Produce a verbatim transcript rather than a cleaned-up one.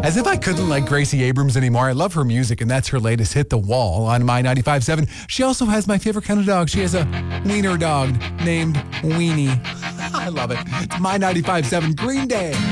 As if I couldn't like Gracie Abrams anymore. I love her music, and that's her latest hit, The Wall, on My ninety-five point seven. She also has my favorite kind of dog. She has a wiener dog named Weenie. I love it. It's My ninety-five point seven Green Day.